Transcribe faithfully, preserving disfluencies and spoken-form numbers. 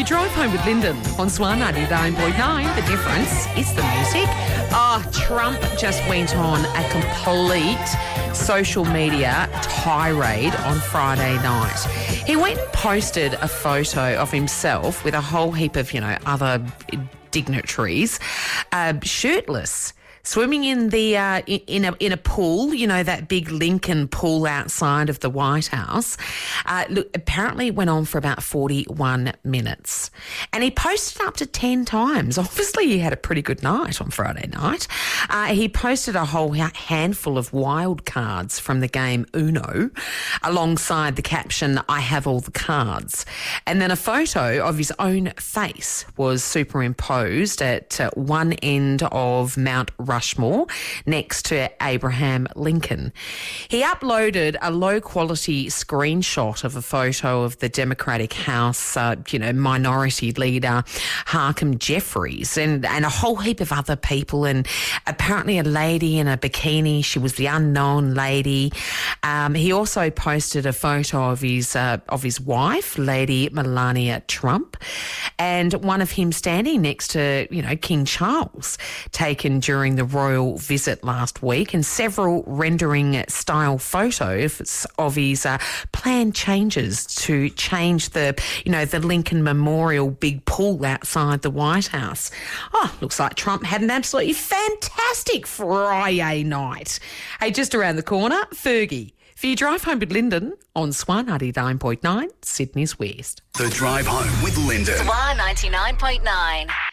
you drive home with Lyndon on Swan ninety-nine point nine, the difference is the music. Oh, Trump just went on a complete social media tirade on Friday night. He went and posted a photo of himself with a whole heap of, you know, other dignitaries, uh, shirtless, swimming in the uh, in a in a pool, you know, that big Lincoln pool outside of the White House. Uh, look, apparently it went on for about forty-one minutes, and he posted up to ten times. Obviously, he had a pretty good night on Friday night. Uh, he posted a whole handful of wild cards from the game Uno, alongside the caption, "I have all the cards," and then a photo of his own face was superimposed at uh, one end of Mount Rushmore next to Abraham Lincoln. He uploaded a low-quality screenshot of a photo of the Democratic House, uh, you know, minority leader Hakeem Jeffries, and, and a whole heap of other people, and apparently a lady in a bikini. She was the unknown lady. Um, he also posted a photo of his uh, of his wife, Lady Melania Trump, and one of him standing next to, you know, King Charles, taken during the royal visit last week, and several rendering style photos of his uh, planned changes to change the, you know, the Lincoln Memorial big pool outside the White House. Oh, looks like Trump had an absolutely fantastic Friday night. Hey, just around the corner, Fergie. For your drive home with Lyndon on Swan ninety-nine point nine, Sydney's West. The Drive Home with Lyndon. Swan ninety-nine point nine.